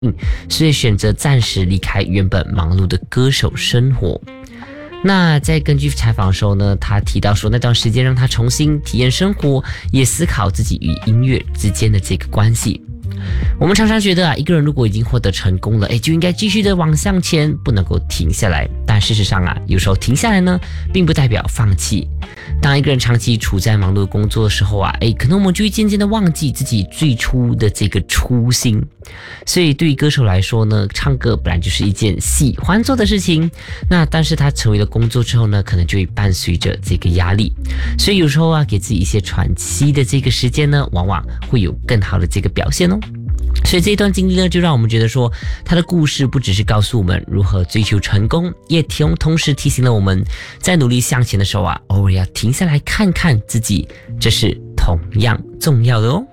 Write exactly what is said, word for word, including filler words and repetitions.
所以选择暂时离开原本忙碌的歌手生活。那在根据采访的时候呢，他提到说那段时间让他重新体验生活，也思考自己与音乐之间的这个关系。我们常常觉得啊，一个人如果已经获得成功了，诶，就应该继续的往向前，不能够停下来。但事实上啊，有时候停下来呢，并不代表放弃。当一个人长期处在忙碌的工作的时候啊，诶，可能我们就会渐渐的忘记自己最初的这个初心。所以对于歌手来说呢，唱歌本来就是一件喜欢做的事情，那但是他成为了工作之后呢，可能就会伴随着这个压力。所以有时候啊，给自己一些喘息的这个时间呢，往往会有更好的这个表现哦。所以这一段经历呢，就让我们觉得说，他的故事不只是告诉我们如何追求成功，也同同时提醒了我们，在努力向前的时候啊，偶尔要停下来看看自己，这是同样重要的哦。